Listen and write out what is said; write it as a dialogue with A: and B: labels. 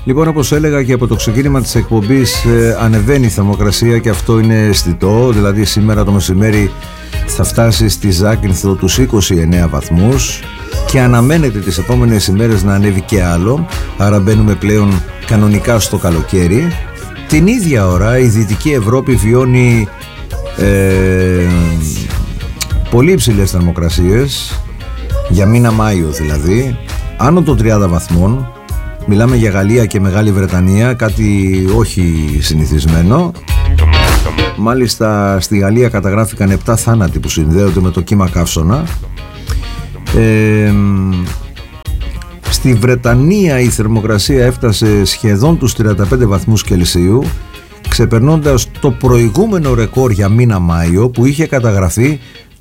A: Λοιπόν, όπως έλεγα και από το ξεκίνημα της εκπομπής, ανεβαίνει η θερμοκρασία και αυτό είναι αισθητό. Δηλαδή σήμερα το μεσημέρι θα φτάσει στη Ζάκυνθο τους 29 βαθμούς και αναμένεται τις επόμενες ημέρες να ανέβει και άλλο. Άρα μπαίνουμε πλέον κανονικά στο καλοκαίρι. Την ίδια ώρα η Δυτική Ευρώπη βιώνει πολύ υψηλές θερμοκρασίες, για μήνα Μάιο δηλαδή, άνω των 30 βαθμών. Μιλάμε για Γαλλία και Μεγάλη Βρετανία, κάτι όχι συνηθισμένο. Μάλιστα στη Γαλλία καταγράφηκαν 7 θάνατοι που συνδέονται με το κύμα καύσωνα. Στη Βρετανία η θερμοκρασία έφτασε σχεδόν τους 35 βαθμούς Κελσίου, ξεπερνώντας το προηγούμενο ρεκόρ για μήνα Μάιο που είχε καταγραφεί